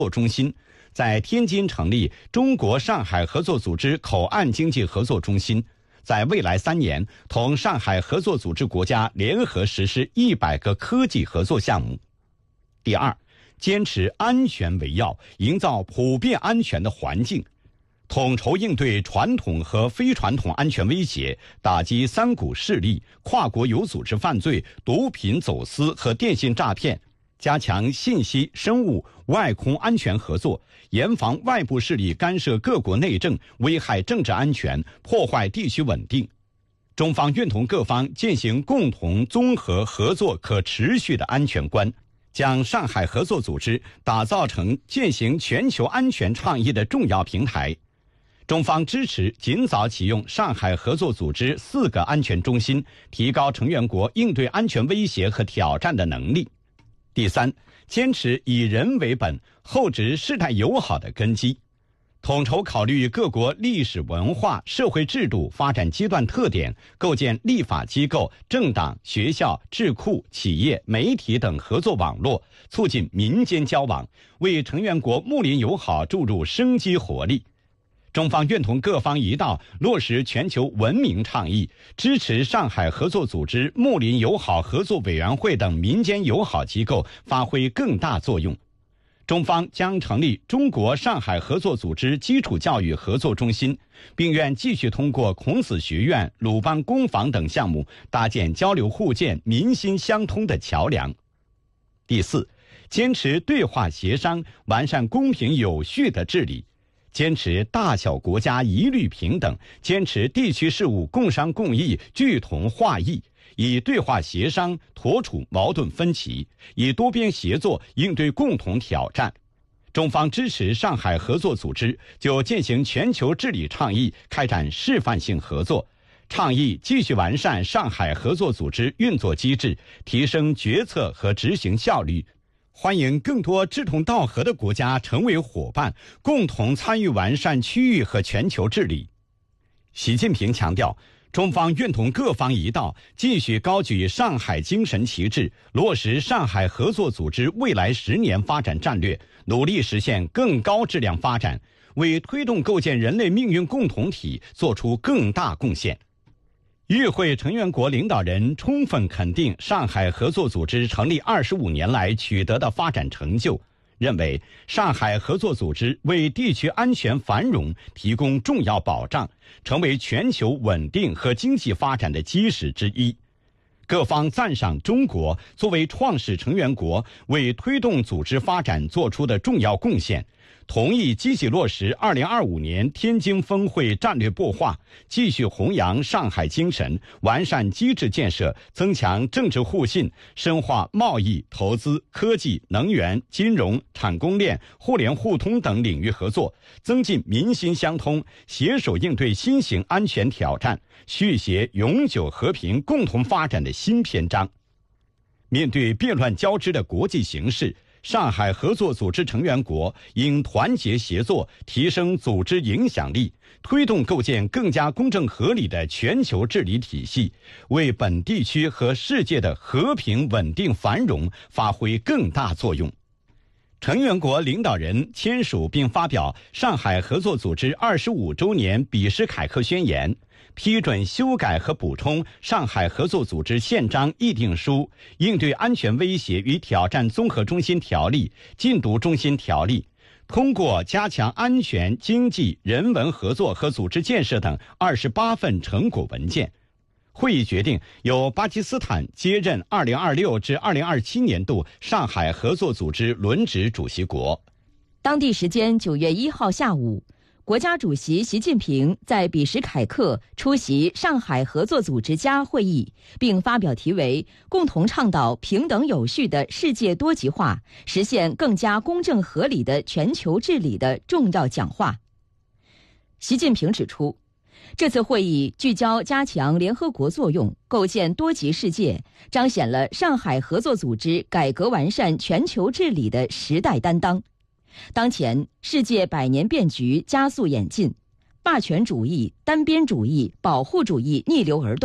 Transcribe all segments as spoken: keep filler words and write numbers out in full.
中心，在天津成立中国上海合作组织口岸经济合作中心，在未来三年同上海合作组织国家联合实施一百个科技合作项目。第二，坚持安全为要，营造普遍安全的环境，统筹应对传统和非传统安全威胁，打击三股势力、跨国有组织犯罪、毒品走私和电信诈骗，加强信息、生物、外空安全合作，严防外部势力干涉各国内政，危害政治安全，破坏地区稳定。中方愿同各方践行共同综合合作可持续的安全观，将上海合作组织打造成践行全球安全倡议的重要平台。中方支持尽早启用上海合作组织四个安全中心，提高成员国应对安全威胁和挑战的能力。第三，坚持以人为本，厚植世代友好的根基，统筹考虑各国历史文化、社会制度发展阶段特点，构建立法机构、政党、学校、智库、企业、媒体等合作网络，促进民间交往，为成员国睦邻友好注入生机活力。中方愿同各方一道落实全球文明倡议，支持上海合作组织睦邻友好合作委员会等民间友好机构发挥更大作用。中方将成立中国上海合作组织基础教育合作中心，并愿继续通过孔子学院、鲁班工坊等项目搭建交流互鉴、民心相通的桥梁。第四，坚持对话协商，完善公平有序的治理，坚持大小国家一律平等，坚持地区事务共商共议、聚同化异，以对话协商妥处矛盾分歧，以多边协作应对共同挑战。中方支持上海合作组织就践行全球治理倡议开展示范性合作，倡议继续完善上海合作组织运作机制，提升决策和执行效率。欢迎更多志同道合的国家成为伙伴，共同参与完善区域和全球治理。习近平强调，中方愿同各方一道，继续高举上海精神旗帜，落实上海合作组织未来十年发展战略，努力实现更高质量发展，为推动构建人类命运共同体作出更大贡献。与会成员国领导人充分肯定上海合作组织成立二十五年来取得的发展成就，认为上海合作组织为地区安全繁荣提供重要保障，成为全球稳定和经济发展的基石之一。各方赞赏中国作为创始成员国为推动组织发展做出的重要贡献，同意积极落实二零二五年天津峰会战略擘画，继续弘扬上海精神，完善机制建设，增强政治互信，深化贸易、投资、科技、能源、金融、产供链、互联互通等领域合作，增进民心相通，携手应对新型安全挑战，续写永久和平共同发展的新篇章。面对变乱交织的国际形势，上海合作组织成员国应团结协作，提升组织影响力，推动构建更加公正合理的全球治理体系，为本地区和世界的和平稳定繁荣发挥更大作用。成员国领导人签署并发表上海合作组织二十五周年比什凯克宣言，批准修改和补充上海合作组织宪章议定书、应对安全威胁与挑战综合中心条例、禁毒中心条例，通过加强安全、经济、人文合作和组织建设等二十八份成果文件。会议决定由巴基斯坦接任二零二六至二零二七年度上海合作组织轮值主席国。 当地时间九月一号下午，国家主席习近平在比什凯克出席上海合作组织家会议，并发表题为“共同倡导平等有序的世界多极化，实现更加公正合理的全球治理”的重要讲话。习近平指出，这次会议聚焦加强联合国作用，构建多极世界，彰显了上海合作组织改革完善全球治理的时代担当。当前世界百年变局加速演进，霸权主义、单边主义、保护主义逆流而动，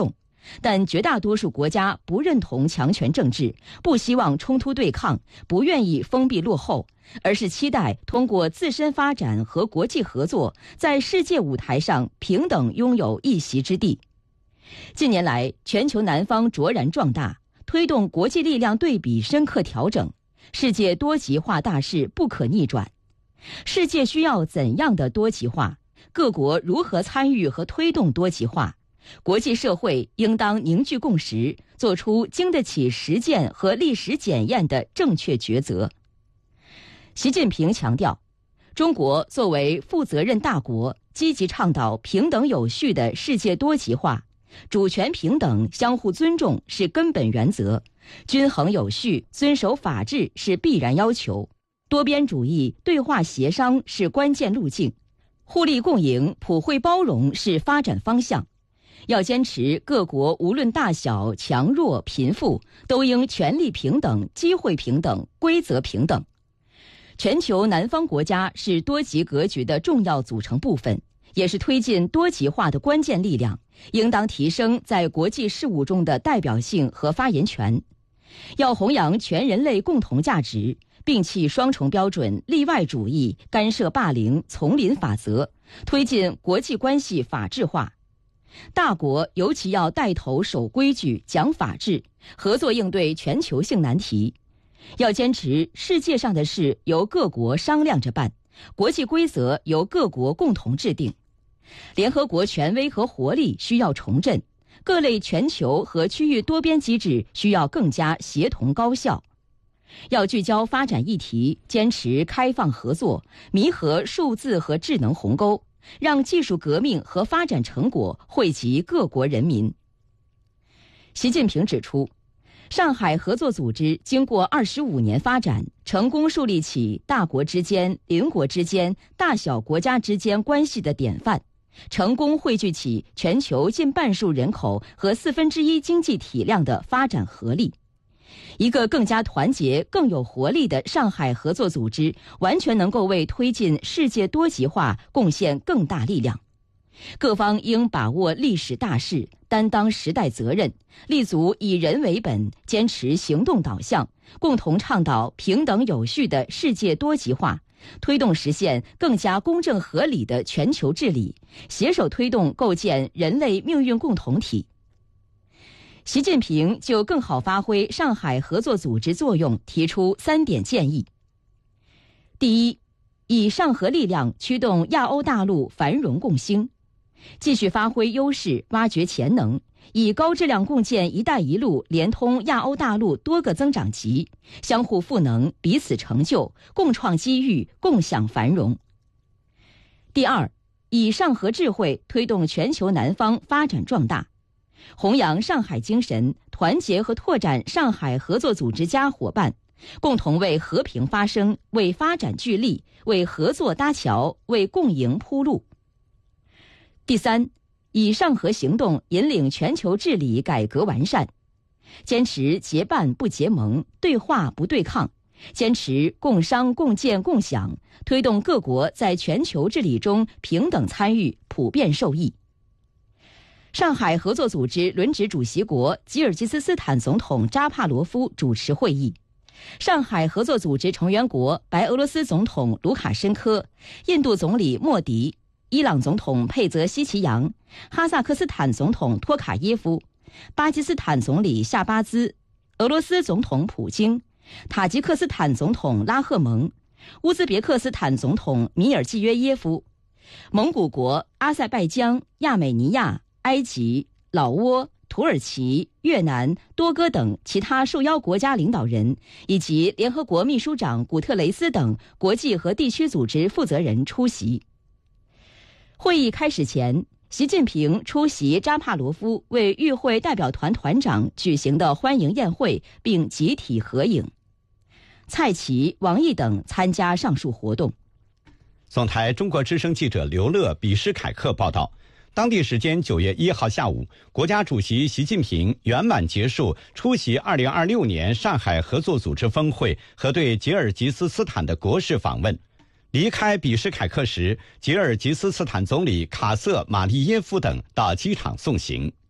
但绝大多数国家不认同强权政治，不希望冲突对抗，不愿意封闭落后，而是期待通过自身发展和国际合作，在世界舞台上平等拥有一席之地。近年来，全球南方卓然壮大，推动国际力量对比深刻调整，世界多极化大势不可逆转。世界需要怎样的多极化？各国如何参与和推动多极化？国际社会应当凝聚共识，做出经得起实践和历史检验的正确抉择。习近平强调，中国作为负责任大国，积极倡导平等有序的世界多极化，主权平等、相互尊重是根本原则，均衡有序、遵守法治是必然要求，多边主义、对话协商是关键路径，互利共赢、普惠包容是发展方向。要坚持各国无论大小、强弱、贫富，都应权利平等、机会平等、规则平等。全球南方国家是多极格局的重要组成部分，也是推进多极化的关键力量，应当提升在国际事务中的代表性和发言权。要弘扬全人类共同价值，摒弃双重标准、例外主义、干涉霸凌、丛林法则，推进国际关系法治化。大国尤其要带头守规矩、讲法治，合作应对全球性难题。要坚持世界上的事由各国商量着办，国际规则由各国共同制定。联合国权威和活力需要重振，各类全球和区域多边机制需要更加协同高效。要聚焦发展议题，坚持开放合作，弥合数字和智能鸿沟，让技术革命和发展成果惠及各国人民。习近平指出，上海合作组织经过二十五年发展，成功树立起大国之间、邻国之间、大小国家之间关系的典范，成功汇聚起全球近半数人口和四分之一经济体量的发展合力。一个更加团结、更有活力的上海合作组织，完全能够为推进世界多极化贡献更大力量。各方应把握历史大势，担当时代责任，立足以人为本，坚持行动导向，共同倡导平等有序的世界多极化，推动实现更加公正合理的全球治理，携手推动构建人类命运共同体。习近平就更好发挥上海合作组织作用提出三点建议。第一，以上合力量驱动亚欧大陆繁荣共兴，继续发挥优势，挖掘潜能，以高质量共建“一带一路”连通亚欧大陆多个增长极，相互赋能，彼此成就，共创机遇，共享繁荣。第二，以上合智慧推动全球南方发展壮大，弘扬上海精神，团结和拓展上海合作组织家伙伴，共同为和平发声，为发展聚力，为合作搭桥，为共赢铺路。第三，以上合行动引领全球治理改革完善，坚持结伴不结盟，对话不对抗，坚持共商共建共享，推动各国在全球治理中平等参与，普遍受益。上海合作组织轮值主席国吉尔吉斯斯坦总统扎帕罗夫主持会议，上海合作组织成员国白俄罗斯总统卢卡申科、印度总理莫迪、伊朗总统佩泽希奇扬、哈萨克斯坦总统托卡耶夫、巴基斯坦总理夏巴兹、俄罗斯总统普京、塔吉克斯坦总统拉赫蒙、乌兹别克斯坦总统米尔季约耶夫、蒙古国、阿塞拜疆、亚美尼亚、埃及、老挝、土耳其、越南、多哥等其他受邀国家领导人，以及联合国秘书长古特雷斯等国际和地区组织负责人出席。会议开始前，习近平出席扎帕罗夫为与会代表团团长举行的欢迎宴会，并集体合影。蔡奇、王毅等参加上述活动。 总台中国之声记者刘乐、比什凯克报道，当地时间九月一号下午，国家主席习近平圆满结束出席二零二六年上海合作组织峰会和对吉尔吉斯斯坦的国事访问。离开比什凯克时，吉尔吉斯斯坦总理卡瑟马利耶夫等到机场送行。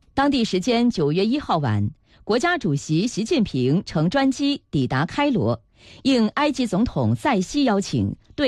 当地时间九月一号晚，国家主席习近平乘专机抵达开罗，应埃及总统塞西邀请，对